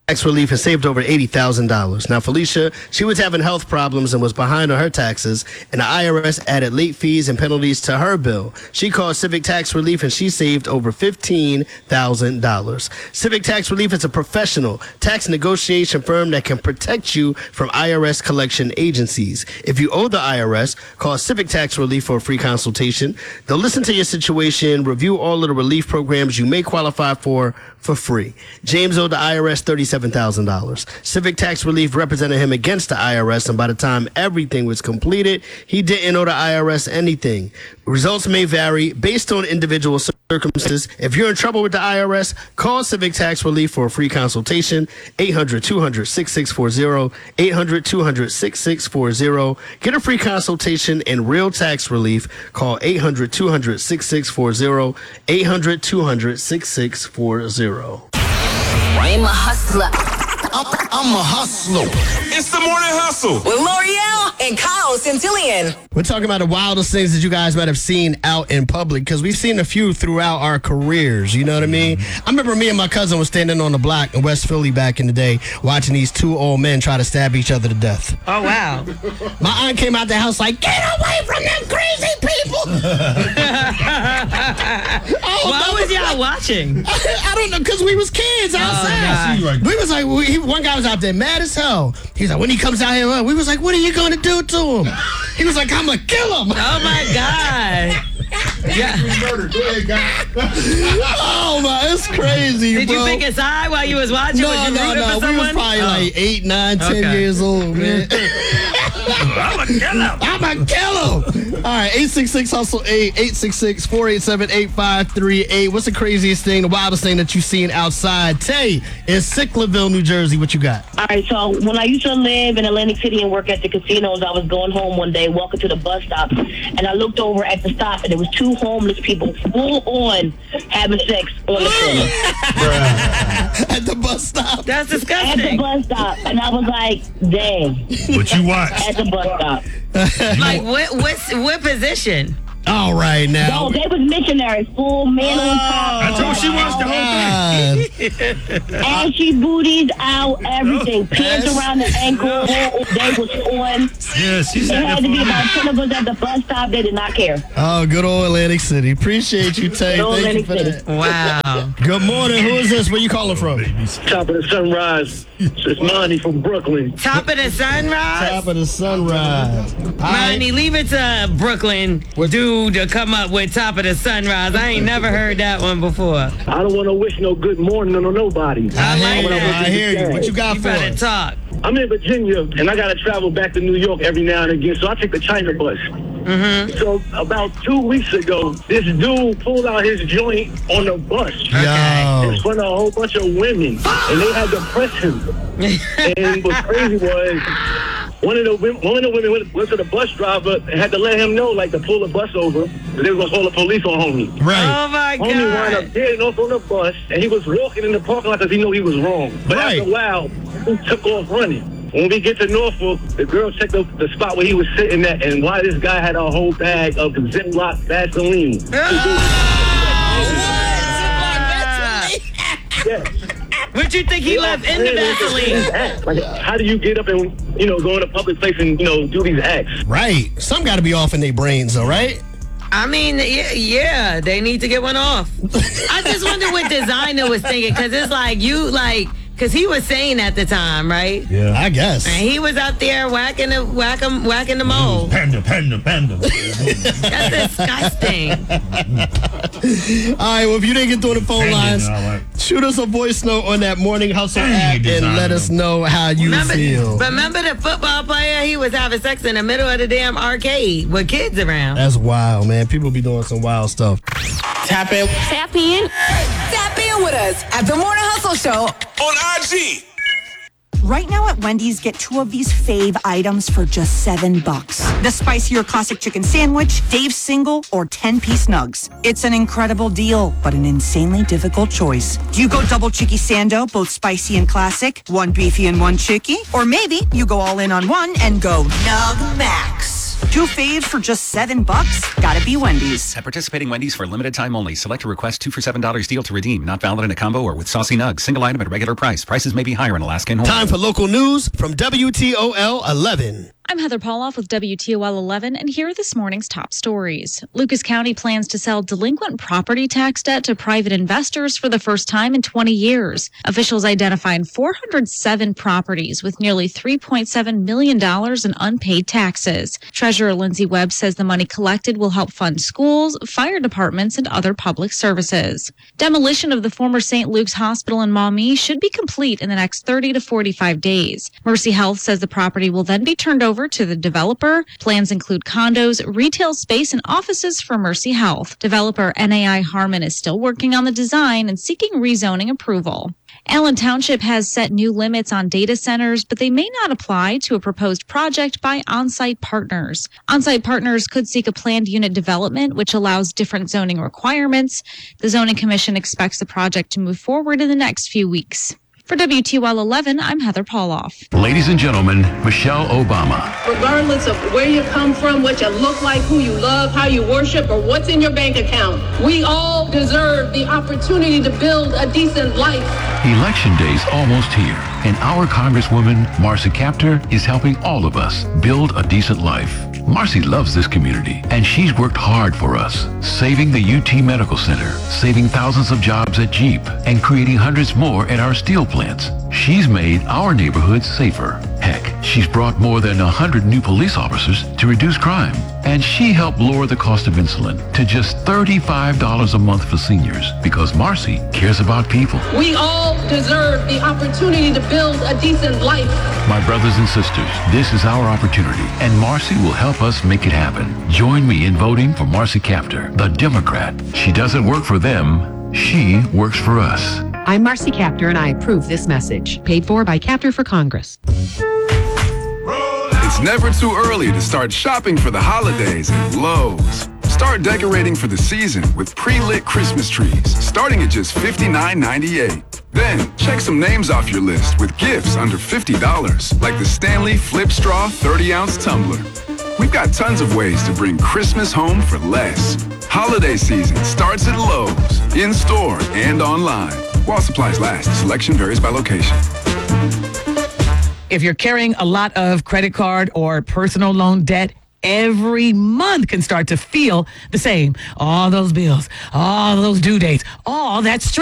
tax relief and saved over $80,000. Now, Felicia, she was having health problems and was behind on her taxes, and the IRS added late fees and penalties to her bill. She called Civic Tax Relief, and she saved over $15,000. Civic Tax Relief is a professional tax negotiation firm that can protect you from IRS collection agencies. If you owe the IRS, call Civic Tax Relief for a free consultation. They'll listen to your situation, review all of the relief programs you may qualify for free. James owed the IRS $37,000. Civic Tax Relief represented him against the IRS, and by the time everything was completed, he didn't owe the IRS anything. Results may vary based on individual circumstances. If you're in trouble with the IRS, call Civic Tax Relief for a free consultation. 800-200-6640. 800-200-6640. Get a free consultation and real tax relief. Call 800-200-6640. 800-200-6640. I'm a hustler. I'm a hustler. It's the Morning Hustle with L'Oreal and Kyle Centillion. We're talking about the wildest things that you guys might have seen out in public, because we've seen a few throughout our careers, you know what I mean? I remember me and my cousin was standing on the block in West Philly back in the day watching these two old men try to stab each other to death. Oh, wow. My aunt came out the house like, get away from them crazy people! Why was y'all watching? I don't know, because we was kids outside. We was like, one guy was out there mad as hell. He was like, when he comes out here, we was like, what are you going to do to him? He was like, I'm going to kill him. Oh, my God. Yeah. Oh, my, it's crazy, Did bro. you pick a side while you was watching? No. We was probably like 8, 9, 10 years old, man. I'm a killer. I'm a killer. All right, 866-HUSTLE 8, 866-487-8538. What's the craziest thing, the wildest thing that you've seen outside? Tay, in Sicklerville, New Jersey, what you got? All right, so when I used to live in Atlantic City and work at the casinos, I was going home one day, walking to the bus stop, and I looked over at the stop, and there was 2 homeless people full on having sex on the corner. At the bus stop? That's At disgusting. the bus stop, and I was like, dang. What you watch? At the bus stop. Like, what position? All right, now. No, they was missionaries, full man on top. I told she watched the whole thing. Ashy booties out, everything. Pants around the ankle. They was on. Yeah, she There said had that to be for about 10 of us at the bus stop. They did not care. Oh, good old Atlantic City. Appreciate you, Tay. Good old Thank you Atlantic for that. Wow. Good morning. Who is this? Where you calling from? Top of the sunrise. It's Monty from Brooklyn. Top of the sunrise? Top of the sunrise. Money, leave it to Brooklyn dude to come up with Top of the Sunrise. I ain't never heard that one before. I don't want to wish no good morning on nobody. I hear you. What you got You for better us? talk. I'm in Virginia, and I got to travel back to New York every now and again, so I take the China bus. So about 2 weeks ago, this dude pulled out his joint on the bus in Yo. front of a whole bunch of women, and they had to press him. And what's crazy was one of the women went to the bus driver and had to let him know, like, to pull the bus over, because they were going to call the police on homie. Right. Oh, my Homie wound God. up getting off on the bus, and he was walking in the parking lot because he knew he was wrong. But Right. after a while, he took off running. When we get to Norfolk, the girl checked out the spot where he was sitting at, and why this guy had a whole bag of Ziploc Vaseline. Yeah. What you think he left in the Vaseline? Like, how do you get up and, go in a public place and, do these acts? Right. Some got to be off in their brains, though, right? I mean, yeah, they need to get one off. I just wonder what designer was thinking, because it's like, because he was saying at the time, right? Yeah, I guess. And he was out there whacking the mold. Panda. That's disgusting. All right, well, if you didn't get through the phone lines, shoot us a voice note on that Morning Hustle app and let us know how you feel. Remember the football player? He was having sex in the middle of the damn arcade with kids around. That's wild, man. People be doing some wild stuff. Tap in. Tap in. Tap in with us at the Morning Hustle Show on IG. Right now at Wendy's, get 2 of these fave items for just $7. The spicier classic chicken sandwich, Dave's single, or 10-piece nugs. It's an incredible deal, but an insanely difficult choice. Do you go double chicky sando, both spicy and classic, 1 beefy and 1 chicky? Or maybe you go all in on one and go Nug Max. 2 faves for just $7? Gotta be Wendy's. At participating Wendy's for a limited time only. Select a request 2 for $7 deal to redeem. Not valid in a combo or with saucy nugs. Single item at regular price. Prices may be higher in Alaska and Hawaii. Time for local news from WTOL 11. I'm Heather Pauloff with WTOL 11, and here are this morning's top stories. Lucas County plans to sell delinquent property tax debt to private investors for the first time in 20 years. Officials identified 407 properties with nearly $3.7 million in unpaid taxes. Treasurer Lindsay Webb says the money collected will help fund schools, fire departments, and other public services. Demolition of the former St. Luke's Hospital in Maumee should be complete in the next 30 to 45 days. Mercy Health says the property will then be turned over to the developer. Plans include condos, retail space, and offices for Mercy Health. Developer NAI Harmon is still working on the design and seeking rezoning approval. Allen Township has set new limits on data centers, but they may not apply to a proposed project by on-site partners. On-site partners could seek a planned unit development, which allows different zoning requirements. The Zoning Commission expects the project to move forward in the next few weeks. For WTOL 11, I'm Heather Pauloff. Ladies and gentlemen, Michelle Obama. Regardless of where you come from, what you look like, who you love, how you worship, or what's in your bank account, we all deserve the opportunity to build a decent life. Election day's almost here, and our Congresswoman, Marcy Kaptur, is helping all of us build a decent life. Marcy loves this community, and she's worked hard for us, saving the UT Medical Center, saving thousands of jobs at Jeep, and creating hundreds more at our steel plants. She's made our neighborhoods safer. Heck, she's brought more than 100 new police officers to reduce crime. And she helped lower the cost of insulin to just $35 a month for seniors because Marcy cares about people. We all deserve the opportunity to build a decent life. My brothers and sisters, this is our opportunity, and Marcy will help us make it happen. Join me in voting for Marcy Kaptur, the Democrat. She doesn't work for them, she works for us. I'm Marcy Kaptur, and I approve this message. Paid for by Kaptur for Congress. It's never too early to start shopping for the holidays at Lowe's. Start decorating for the season with pre-lit Christmas trees, starting at just $59.98. Then, check some names off your list with gifts under $50, like the Stanley Flip Straw 30-ounce tumbler. We've got tons of ways to bring Christmas home for less. Holiday season starts at Lowe's, in-store and online. While supplies last, selection varies by location. If you're carrying a lot of credit card or personal loan debt, every month can start to feel the same. All those bills, all those due dates, all that stress.